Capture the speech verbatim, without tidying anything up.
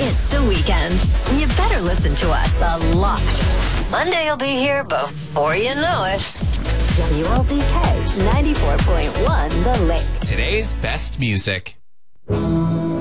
It's the weekend. You better listen to us a lot. Monday will be here before you know it. W L Z K ninety-four point one The Lake. Today's best music.